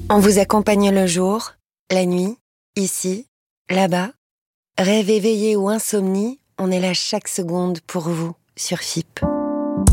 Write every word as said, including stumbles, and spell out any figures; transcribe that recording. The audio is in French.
On vous accompagne le jour, la nuit, ici, là-bas. Rêve éveillé ou insomnie, on est là chaque seconde pour vous sur F I P.